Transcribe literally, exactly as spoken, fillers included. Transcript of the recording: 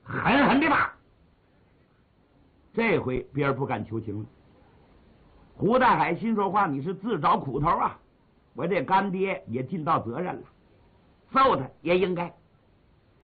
狠狠的骂。这回别人不敢求情了。胡大海心说话，你是自找苦头啊！我这干爹也尽到责任了，揍他也应该。